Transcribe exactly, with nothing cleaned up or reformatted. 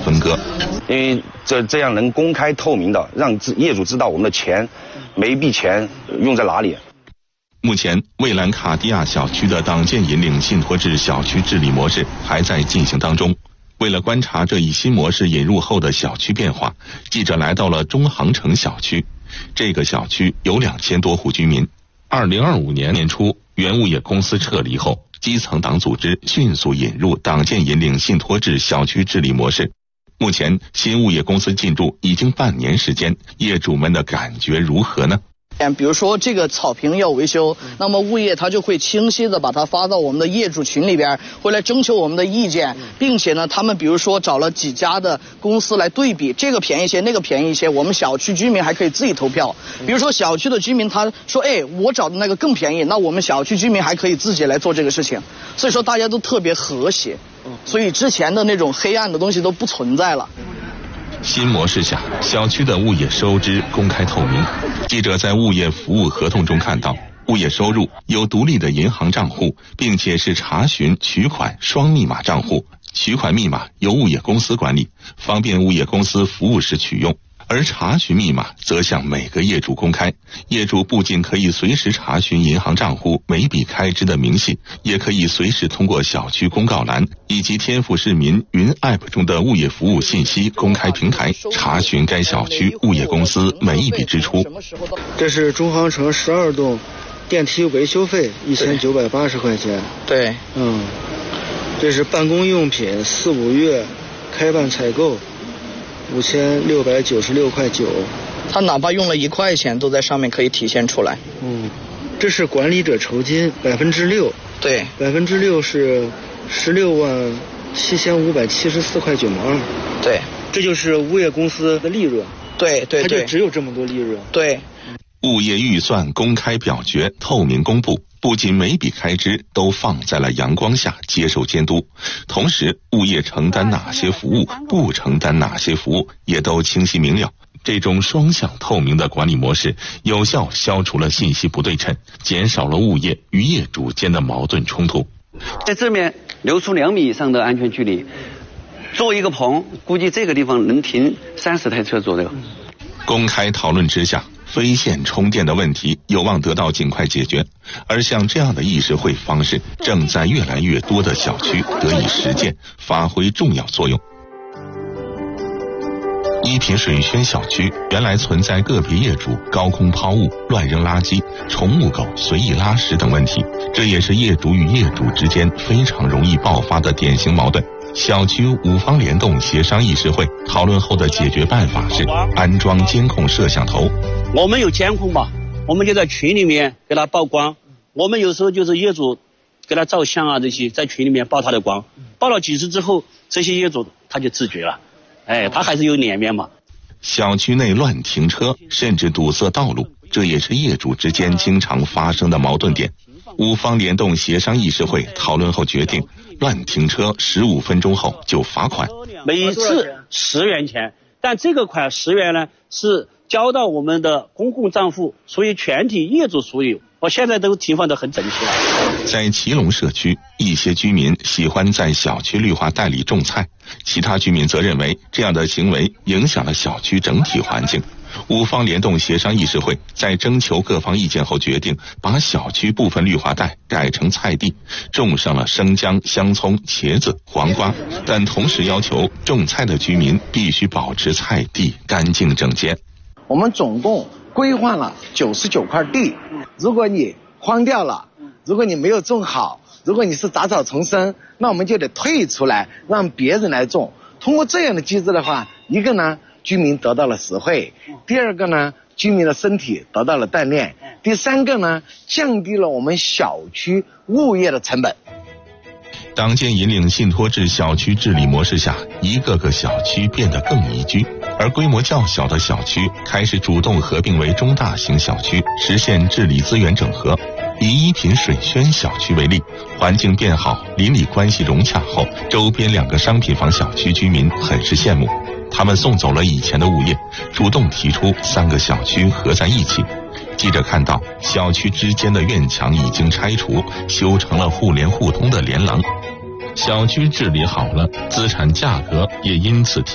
分割。 因为这这样能公开透明的让业主知道我们的钱每一笔钱用在哪里。 目前，蔚蓝卡地亚小区的党建引领信托制小区治理模式还在进行当中。为了观察这一新模式引入后的小区变化，记者来到了中航城小区。这个小区有两千多户居民。二零二五年年初，原物业公司撤离后，基层党组织迅速引入党建引领信托制小区治理模式。目前，新物业公司进驻已经半年时间，业主们的感觉如何呢？ 比如说这个草坪要维修，那么物业他就会清晰的把它发到我们的业主群里边，会来征求我们的意见，并且呢，他们比如说找了几家的公司来对比，这个便宜一些，那个便宜一些，我们小区居民还可以自己投票。比如说小区的居民他说，哎，我找的那个更便宜，那我们小区居民还可以自己来做这个事情。所以说大家都特别和谐，所以之前的那种黑暗的东西都不存在了。 新模式下，小区的物业收支公开透明。记者在物业服务合同中看到，物业收入有独立的银行账户，并且是查询取款双密码账户，取款密码由物业公司管理，方便物业公司服务时取用。而查询密码则向每个业主公开，业主不仅可以随时查询银行账户每笔开支的明细，也可以随时通过小区公告栏以及天府市民云 App 中的物业服务信息公开平台查询该小区物业公司每一笔支出。 这是中航城十二栋电梯维修费一千九百八十块钱。 对， 嗯，这是办公用品四五月开办采购五千六百九十六块九， 他哪怕用了一块钱都在上面可以体现出来。 嗯，这是管理者酬金百分之六， 对， 百分之六是十六万七千五百七十四块九毛二， 对， 这就是物业公司的利润， 对对对， 它就只有这么多利润， 对。 物业预算公开表决、透明公布，不仅每笔开支都放在了阳光下接受监督，同时物业承担哪些服务、不承担哪些服务也都清晰明了。这种双向透明的管理模式，有效消除了信息不对称，减少了物业与业主间的矛盾冲突。 在这面留出两米以上的安全距离，做一个棚，估计这个地方能停三十台车左右。 公开讨论之下，非线充电的问题有望得到尽快解决，而像这样的议事会方式正在越来越多的小区得以实践，发挥重要作用。一品水轩小区原来存在个别业主高空抛物、乱扔垃圾、宠物狗随意拉屎等问题，这也是业主与业主之间非常容易爆发的典型矛盾。小区五方联动协商议事会讨论后的解决办法是安装监控摄像头。 我们有监控吧，我们就在群里面给他曝光。我们有时候就是业主给他照相啊，这些在群里面曝他的光，曝了几次之后，这些业主他就自觉了，哎，他还是有脸面嘛。 小区内乱停车甚至堵塞道路，这也是业主之间经常发生的矛盾点。五方联动协商议事会讨论后决定，乱停车十五分钟后就罚款， 每一次十元钱，但这个款十元呢是交到我们的公共账户，所以全体业主所有。我现在都提放得很整齐了。 在祁隆社区，一些居民喜欢在小区绿化带里种菜，其他居民则认为这样的行为影响了小区整体环境。五方联动协商议事会在征求各方意见后决定，把小区部分绿化带改成菜地，种上了生姜、香葱、茄子、黄瓜，但同时要求种菜的居民必须保持菜地干净整洁。 我们总共规划了九十九块地，如果你荒掉了，如果你没有种好，如果你是杂草丛生，那我们就得退出来，让别人来种。通过这样的机制的话，一个呢，居民得到了实惠；第二个呢，居民的身体得到了锻炼；第三个呢，降低了我们小区物业的成本。 党建引领信托制小区治理模式下，一个个小区变得更宜居，而规模较小的小区开始主动合并为中大型小区，实现治理资源整合。以一品水轩小区为例，环境变好，邻里关系融洽后，周边两个商品房小区居民很是羡慕。他们送走了以前的物业，主动提出三个小区合在一起。记者看到，小区之间的院墙已经拆除，修成了互联互通的连廊。小区治理好了，资产价格也因此提